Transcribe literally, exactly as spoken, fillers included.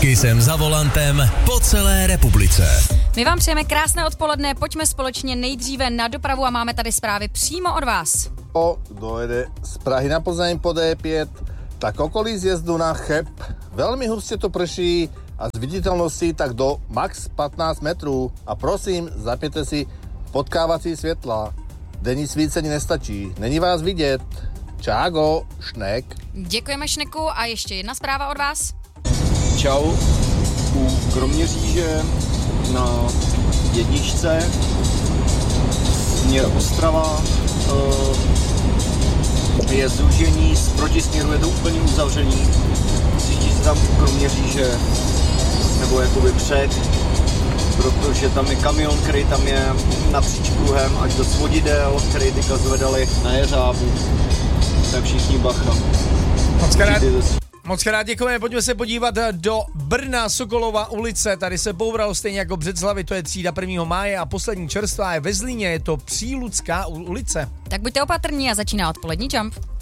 Kysem za volantem po celé republice. My vám přejeme krásné odpoledne, pojďme společně nejdříve na dopravu a máme tady zprávy přímo od vás. O, kto jede z Prahy na Plzeň po dé päť, tak okolí zjezdu na Cheb veľmi huste to prší a z viditeľnosti tak do max pätnásť metrů. A prosím, zapněte si potkávací světla. Denní svícení nestačí, není vás vidět. Čágo, Šnek. Děkujeme Šneku a ještě jedna zpráva od vás. Čau, u Kroměříže na jedničce směr Ostrava je zúžení, z protisměru je to úplně uzavřený. Cítí se tam u Kroměříže nebo jakoby před, protože tam je kamion, který tam je napříč pruhem až do svodidel, který teďka zvedali na jeřábu. Tak všichni bacha. Moc krát, moc krát děkujeme, pojďme se podívat do Brna, Sokolova ulice, tady se bouralo stejně jako Břeclavi, to je třída prvního máje a poslední čerstvá je ve Zlíně, je to Příludská ulice. Tak buďte opatrní a začíná odpolední Jump.